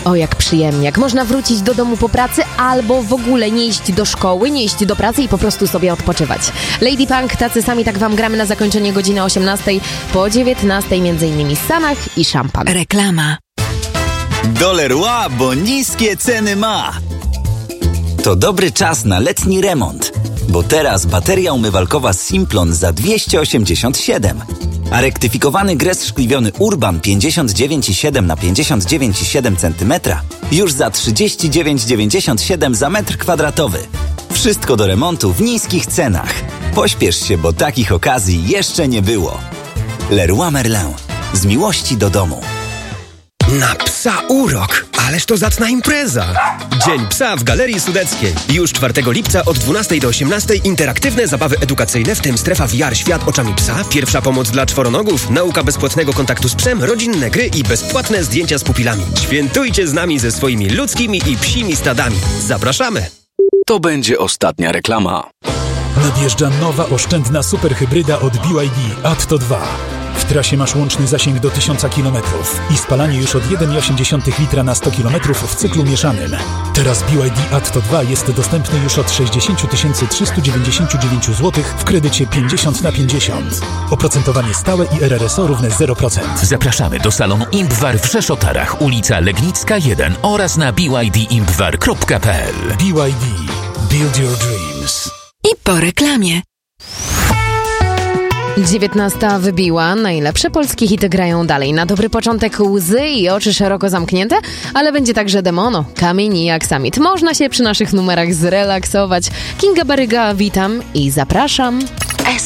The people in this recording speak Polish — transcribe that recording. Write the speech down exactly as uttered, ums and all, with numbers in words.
O, jak przyjemnie. Jak można wrócić do domu po pracy albo w ogóle nie iść do szkoły, nie iść do pracy i po prostu sobie odpoczywać. Lady Punk, tacy sami, tak wam gramy na zakończenie godziny osiemnastej, po dziewiętnastej między innymi Sanach i szampan. Reklama. Do Leroy, bo niskie ceny ma. To dobry czas na letni remont, bo teraz bateria umywalkowa Simplon za dwieście osiemdziesiąt siedem, a rektyfikowany gres szkliwiony Urban pięćdziesiąt dziewięć i siedem na pięćdziesiąt dziewięć i siedem centymetra już za trzydzieści dziewięć dziewięćdziesiąt siedem za metr kwadratowy. Wszystko do remontu w niskich cenach. Pośpiesz się, bo takich okazji jeszcze nie było. Leroy Merlin. Z miłości do domu. Na psa urok! Ależ to zacna impreza! Dzień Psa w Galerii Sudeckiej. Już czwartego lipca od dwunastej do osiemnastej interaktywne zabawy edukacyjne, w tym strefa V R Świat oczami psa, pierwsza pomoc dla czworonogów, nauka bezpłatnego kontaktu z psem, rodzinne gry i bezpłatne zdjęcia z pupilami. Świętujcie z nami ze swoimi ludzkimi i psimi stadami. Zapraszamy! To będzie ostatnia reklama. Nadjeżdża nowa oszczędna superhybryda od B Y D Atto dwa. W trasie masz łączny zasięg do tysiąc kilometrów i spalanie już od jeden przecinek osiem litra na sto kilometrów w cyklu mieszanym. Teraz B Y D Atto dwa jest dostępny już od sześćdziesiąt tysięcy trzysta dziewięćdziesiąt dziewięć złotych w kredycie pięćdziesiąt na pięćdziesiąt. Oprocentowanie stałe i R R S O równe zero procent. Zapraszamy do salonu Impwar w Rzeszotarach, ulica Legnicka jeden oraz na b y d impwar kropka p l. B Y D. Build your dreams. I po reklamie. dziewiętnasta wybiła, najlepsze polskie hity grają dalej. Na dobry początek łzy i oczy szeroko zamknięte, ale będzie także Demono, Kamień i Aksamit. Można się przy naszych numerach zrelaksować. Kinga Baryga, witam i zapraszam.